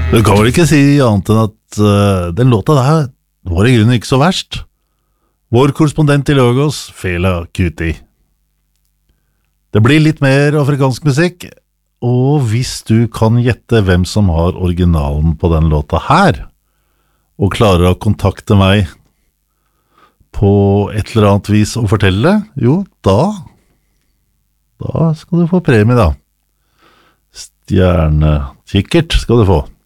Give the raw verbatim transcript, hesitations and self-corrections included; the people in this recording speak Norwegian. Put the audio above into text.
Du kan vel ikke si annet enn at uh, den låta der var i grunnen ikke så verst. Vår korrespondent i Lagos, Fela Kuti. Det blir litt mer afrikansk musikk, og hvis du kan gjette hvem som har originalen på den låta her, og klarer å kontakte meg på et eller annet vis og fortelle det, jo, da da skal du få premie da. Stjernekikkert skal du få.